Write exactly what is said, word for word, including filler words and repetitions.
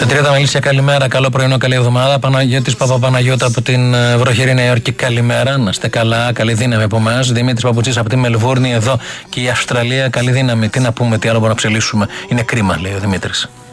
Στο τριάντα Μελίσια, καλημέρα, καλό πρωινό, καλή εβδομάδα. Παναγιώτης Παπαπαναγιώτα από την βροχερή Νέα Υόρκη, καλημέρα. Να είστε καλά, καλή δύναμη από εμάς. Δημήτρης Παπουτσής από τη Μελβούρνη, εδώ και η Αυστραλία, καλή δύναμη. Τι να πούμε, τι άλλο μπορούμε να ψελίσουμε. Είναι κρίμα, λέει ο Δημήτρης.